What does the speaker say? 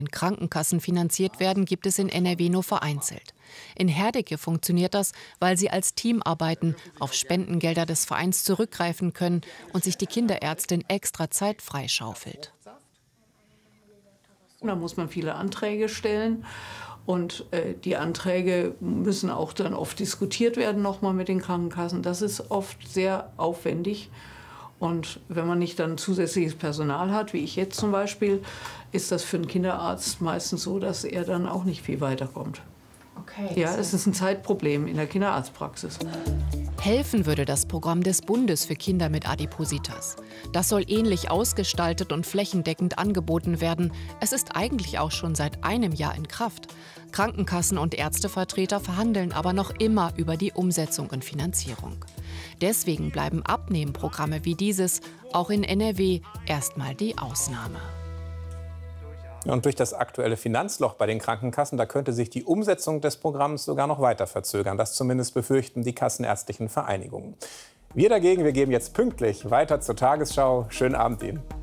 Krankenkassen finanziert werden, gibt es in NRW nur vereinzelt. In Herdecke funktioniert das, weil sie als Team arbeiten, auf Spendengelder des Vereins zurückgreifen können und sich die Kinderärztin extra Zeit freischaufelt. Da muss man viele Anträge stellen und die Anträge müssen auch dann oft diskutiert werden nochmal mit den Krankenkassen. Das ist oft sehr aufwendig. Und wenn man nicht dann zusätzliches Personal hat, wie ich jetzt zum Beispiel, ist das für einen Kinderarzt meistens so, dass er dann auch nicht viel weiterkommt. Okay. Ja, es ist ein Zeitproblem in der Kinderarztpraxis. Helfen würde das Programm des Bundes für Kinder mit Adipositas. Das soll ähnlich ausgestaltet und flächendeckend angeboten werden. Es ist eigentlich auch schon seit einem Jahr in Kraft. Krankenkassen und Ärztevertreter verhandeln aber noch immer über die Umsetzung und Finanzierung. Deswegen bleiben Abnehmprogramme wie dieses auch in NRW erstmal die Ausnahme. Und durch das aktuelle Finanzloch bei den Krankenkassen, da könnte sich die Umsetzung des Programms sogar noch weiter verzögern. Das zumindest befürchten die kassenärztlichen Vereinigungen. Wir dagegen, wir geben jetzt pünktlich weiter zur Tagesschau. Schönen Abend Ihnen.